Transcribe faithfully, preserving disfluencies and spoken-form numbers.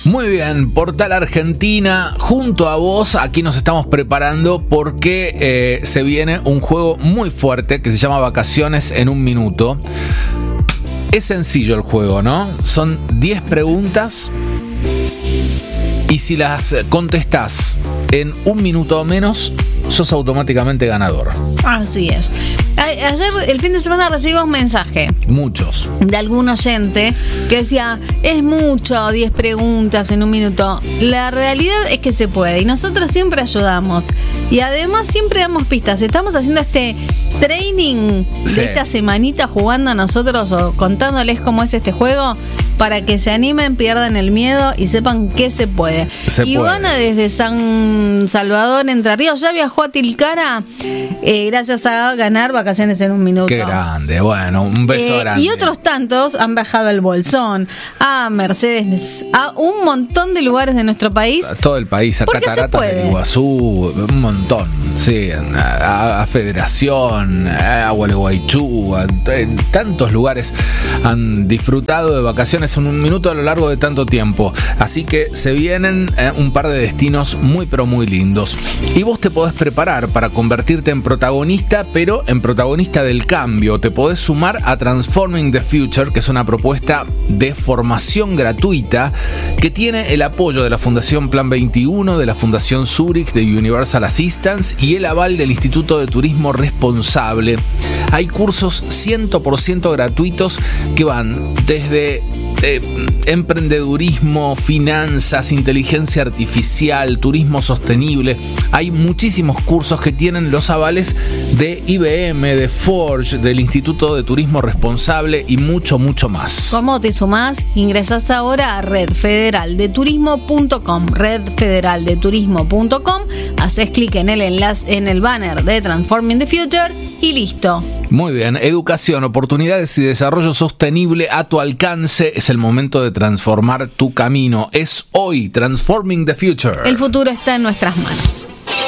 Muy bien, Portal Argentina, junto a vos, aquí nos estamos preparando porque eh, se viene un juego muy fuerte que se llama Vacaciones en un Minuto. Es sencillo el juego, ¿no? Son diez preguntas y si las contestás en un minuto o menos, sos automáticamente ganador. Así es. Ayer, el fin de semana, recibimos un mensaje. Muchos. De algún oyente que decía, es mucho, diez preguntas en un minuto. La realidad es que se puede y nosotros siempre ayudamos. Y además siempre damos pistas. Estamos haciendo este training de sí. esta semanita jugando a nosotros o contándoles cómo es este juego para que se animen, pierdan el miedo y sepan que se puede. Se Ivana puede. desde San Salvador, Entre Ríos, ya viajó a Tilcara eh, gracias a ganar Vacaciones en un Minuto. Qué grande, bueno, un beso Eh, grande. y otros tantos han viajado al Bolsón, a Mercedes, a un montón de lugares de nuestro país. A todo el país, a Porque se Cataratas puede. del Iguazú, un montón, sí, a, a Federación, a Gualeguaychú, a, en tantos lugares han disfrutado de Vacaciones en un Minuto a lo largo de tanto tiempo. Así que se vienen eh, un par de destinos muy pero muy lindos. Y vos te podés preparar para convertirte en protagonista, pero en protagonista del cambio. Te podés sumar a Transforming the Future, que es una propuesta de formación gratuita que tiene el apoyo de la Fundación Plan veintiuno, de la Fundación Zurich, de Universal Assistance y el aval del Instituto de Turismo Responsable. Hay cursos cien por ciento gratuitos que van desde eh, emprendedurismo, finanzas, inteligencia artificial, turismo sostenible. Hay muchísimos cursos que tienen los avales de I B M, de Forge, del Instituto de Turismo Responsable y mucho, mucho más. ¿Cómo te sumás? Ingresás ahora a red federal de turismo punto com, red federal de turismo punto com, haces clic en el enlace, en el banner de Transforming the Future y listo. Muy bien, educación, oportunidades y desarrollo sostenible a tu alcance. Es el momento de transformar tu camino. Es hoy, Transforming the Future. El futuro está en nuestras manos.